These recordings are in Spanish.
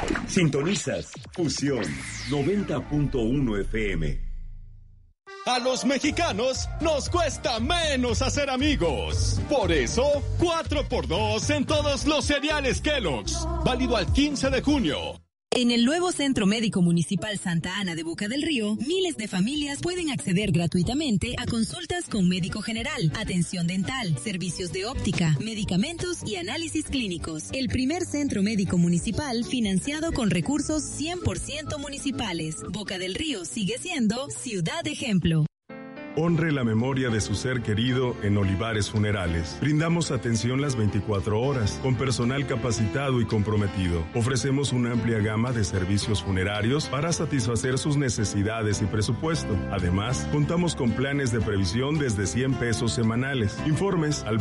Sintonizas Fusión 90.1 FM. A los mexicanos nos cuesta menos hacer amigos. Por eso, 4x2 en todos los cereales Kellogg's. Válido al 15 de junio. En el nuevo Centro Médico Municipal Santa Ana de Boca del Río, miles de familias pueden acceder gratuitamente a consultas con médico general, atención dental, servicios de óptica, medicamentos y análisis clínicos. El primer centro médico municipal financiado con recursos 100% municipales. Boca del Río sigue siendo ciudad ejemplo. Honre la memoria de su ser querido en Olivares Funerales. Brindamos atención las 24 horas, con personal capacitado y comprometido. Ofrecemos una amplia gama de servicios funerarios para satisfacer sus necesidades y presupuesto. Además, contamos con planes de previsión desde 100 pesos semanales. Informes al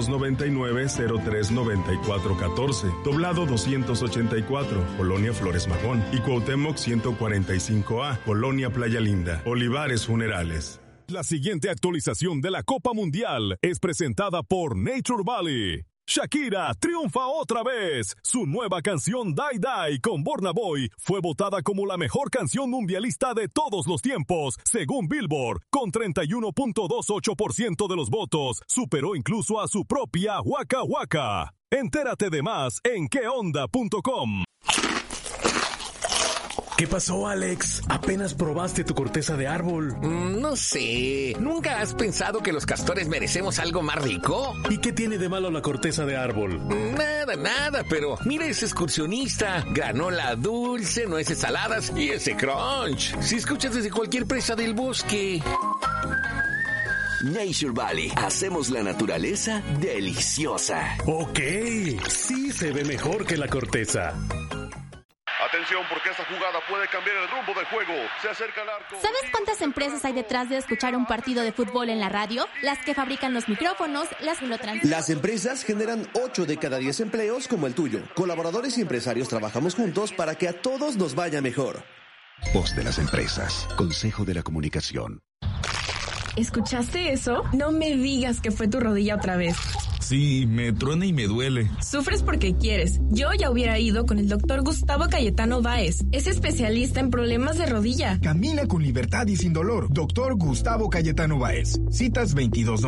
2299-039414, Doblado 284, Colonia Flores Magón, y Cuauhtémoc 145A, Colonia Playa Linda. Olivares Funerales. La siguiente actualización de la Copa Mundial es presentada por Nature Valley. Shakira triunfa otra vez. Su nueva canción Die Die con Burna Boy fue votada como la mejor canción mundialista de todos los tiempos, según Billboard, con 31.28% de los votos. Superó incluso a su propia Waka Waka. Entérate de más en queonda.com. ¿Qué pasó, Alex? ¿Apenas probaste tu corteza de árbol? No sé. ¿Nunca has pensado que los castores merecemos algo más rico? ¿Y qué tiene de malo la corteza de árbol? Nada, pero mira ese excursionista. Granola dulce, nueces saladas y ese crunch. Si escuchas desde cualquier presa del bosque. Nature Valley. Hacemos la naturaleza deliciosa. Ok, sí se ve mejor que la corteza. Atención, porque esta jugada puede cambiar el rumbo del juego. Se acerca al arco. ¿Sabes cuántas empresas hay detrás de escuchar un partido de fútbol en la radio? Las que fabrican los micrófonos, las que lo transmiten. Las empresas generan 8 de cada 10 empleos como el tuyo. Colaboradores y empresarios trabajamos juntos para que a todos nos vaya mejor. Voz de las empresas. Consejo de la Comunicación. ¿Escuchaste eso? No me digas que fue tu rodilla otra vez. Sí, me truena y me duele. Sufres porque quieres. Yo ya hubiera ido con el doctor Gustavo Cayetano Báez. Es especialista en problemas de rodilla. Camina con libertad y sin dolor. Doctor Gustavo Cayetano Báez. Citas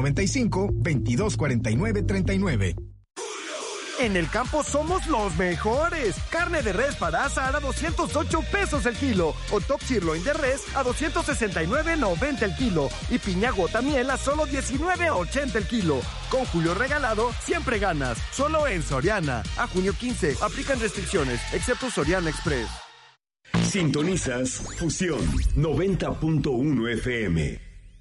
2295-2249-39. En el campo somos los mejores. Carne de res para asar a 208 pesos el kilo. O top sirloin de res a 269.90 el kilo. Y piñagota miel a solo 19.80 el kilo. Con Julio Regalado, siempre ganas. Solo en Soriana. A junio 15. Aplican restricciones, excepto Soriana Express. Sintonizas Fusión 90.1 FM.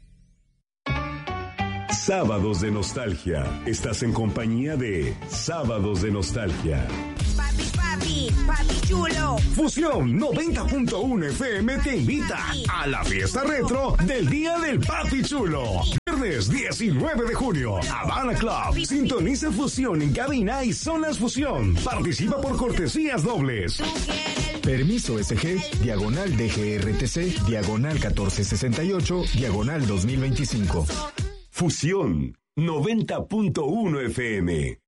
Sábados de Nostalgia. Estás en compañía de Sábados de Nostalgia. Papi chulo. Fusión 90.1 FM te invita a la fiesta retro del Día del Papi Chulo. Viernes 19 de junio, Habana Club. Sintoniza Fusión en cabina y zonas Fusión. Participa por cortesías dobles. Permiso SG, diagonal DGRTC, diagonal 1468, diagonal 2025. Fusión 90.1 FM.